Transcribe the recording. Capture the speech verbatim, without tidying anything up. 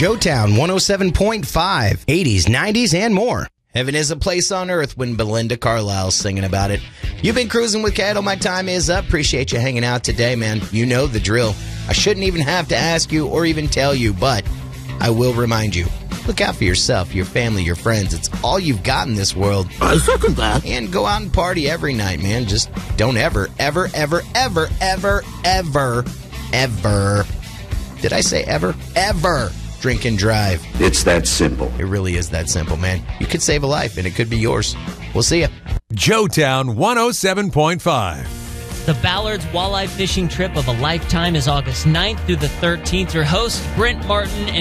Joetown one oh seven point five, eighties, nineties, and more. Heaven is a place on earth when Belinda Carlisle's singing about it. You've been cruising with Cattle. My time is up. Appreciate you hanging out today, man. You know the drill. I shouldn't even have to ask you or even tell you, but I will remind you. Look out for yourself, your family, your friends. It's all you've got in this world. I second that. And go out and party every night, man. Just don't ever, ever, ever, ever, ever, ever, ever. Did I say ever? Ever drink and drive. It's that simple. It really is that simple, man. You could save a life, and it could be yours. We'll see ya. Joetown one oh seven point five. The Ballard's Walleye Fishing Trip of a Lifetime is August ninth through the thirteenth. Your hosts, Brent Martin and